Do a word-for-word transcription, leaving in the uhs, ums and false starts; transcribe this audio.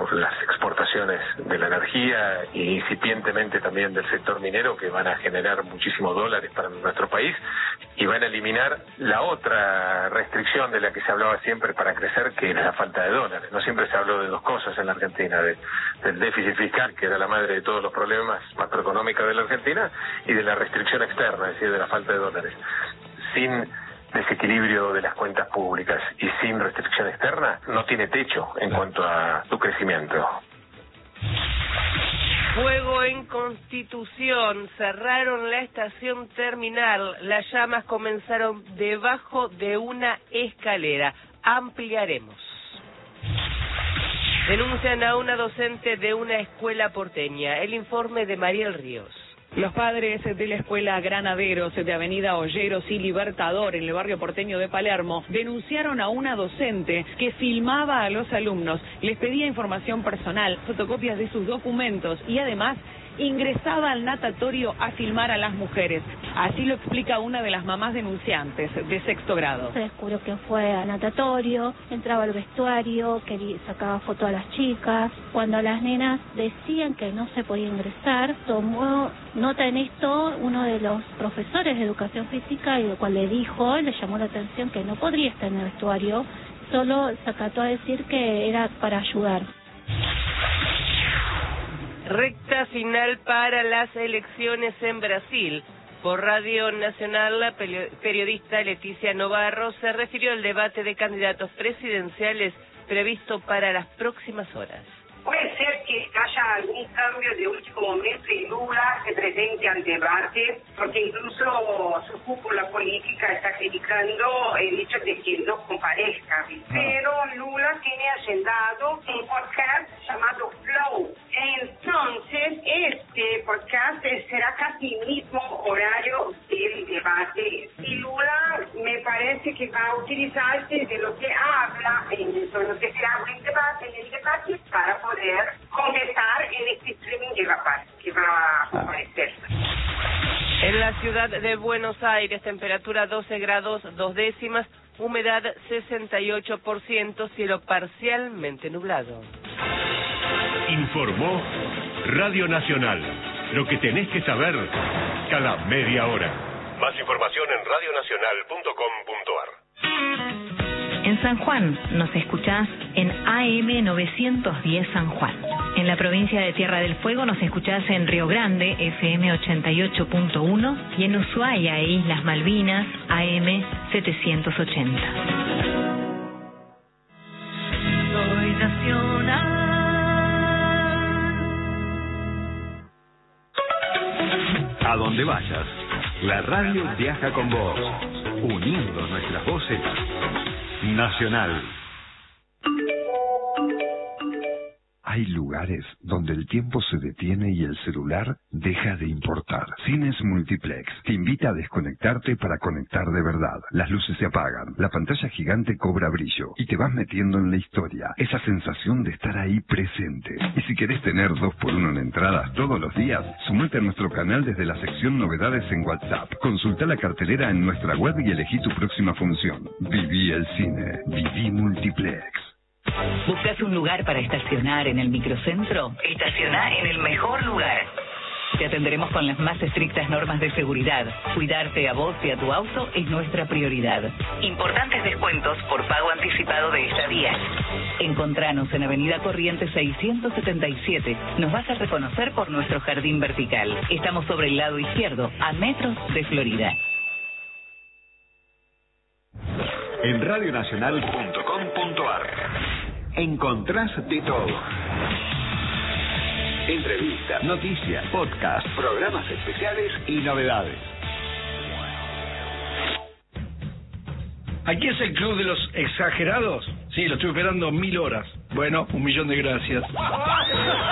por las exportaciones de la energía e incipientemente también del sector minero, que van a generar muchísimos dólares para nuestro país y van a eliminar la otra restricción de la que se hablaba siempre para crecer, que es la falta de dólares. No siempre se habló de dos cosas en la Argentina, de, del déficit fiscal, que era la madre de todos los problemas macroeconómicos de la Argentina, y de la restricción externa, es decir, de la falta de dólares. Sin desequilibrio de las cuentas públicas y sin restricción externa, no tiene techo en cuanto a su crecimiento. Fuego en Constitución, cerraron la estación terminal, las llamas comenzaron debajo de una escalera. Ampliaremos. Denuncian a una docente de una escuela porteña. El informe de Mariel Ríos. Los padres de la escuela Granaderos de Avenida Olleros y Libertador en el barrio porteño de Palermo denunciaron a una docente que filmaba a los alumnos, les pedía información personal, fotocopias de sus documentos y además ingresaba al natatorio a filmar a las mujeres. Así lo explica una de las mamás denunciantes de sexto grado. Se descubrió que fue al natatorio, entraba al vestuario, quería, sacaba fotos a las chicas. Cuando las nenas decían que no se podía ingresar, tomó nota en esto uno de los profesores de educación física, y lo cual le dijo, le llamó la atención que no podría estar en el vestuario, solo se acató a decir que era para ayudar. Recta final para las elecciones en Brasil. Por Radio Nacional, la periodista Leticia Novarro se refirió al debate de candidatos presidenciales previsto para las próximas horas. Puede ser que haya algún cambio de último momento y Lula se presente al debate, porque incluso su cúpula política está criticando el hecho de que no comparezca. Pero Lula tiene agendado un podcast llamado Flow. Entonces, este podcast será casi el mismo horario del debate. Y Lula me parece que va a utilizarse de lo que habla en eso, lo que se habla en, debate, en el debate para poder contestar en este streaming de la paz que va a aparecer. En la ciudad de Buenos Aires, temperatura doce grados dos décimas, humedad sesenta y ocho por ciento, cielo parcialmente nublado. Informó Radio Nacional. Lo que tenés que saber cada media hora. Más información en radio nacional punto com punto a r. En San Juan nos escuchás en A M novecientos diez San Juan. En la provincia de Tierra del Fuego nos escuchás en Río Grande, F M ochenta y ocho punto uno, y en Ushuaia e Islas Malvinas, A M setecientos ochenta. Soy nacional. A donde vayas, la radio viaja con vos, uniendo nuestras voces. Nacional. Hay lugares donde el tiempo se detiene y el celular deja de importar. Cines Multiplex te invita a desconectarte para conectar de verdad. Las luces se apagan, la pantalla gigante cobra brillo y te vas metiendo en la historia. Esa sensación de estar ahí presente. Y si querés tener dos por uno en entradas todos los días, sumate a nuestro canal desde la sección Novedades en WhatsApp. Consulta la cartelera en nuestra web y elegí tu próxima función. Viví el cine. Viví Multiplex. ¿Buscas un lugar para estacionar en el microcentro? Estacioná en el mejor lugar. Te atenderemos con las más estrictas normas de seguridad. Cuidarte a vos y a tu auto es nuestra prioridad. Importantes descuentos por pago anticipado de estadías. Encontranos en Avenida Corrientes seiscientos setenta y siete. Nos vas a reconocer por nuestro jardín vertical. Estamos sobre el lado izquierdo, a metros de Florida. En radio nacional punto com punto a r encontrás de todo. Entrevistas, noticias, podcast, programas especiales y novedades. ¿Aquí es el club de los exagerados? Sí, lo estoy esperando mil horas. Bueno, un millón de gracias.